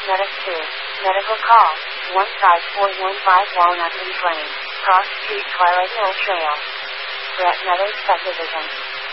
Medic 2. Medical call. 15415 Walnut and Plain. Cross Street Twilight Hill Trail. Brett Meadows Subdivision.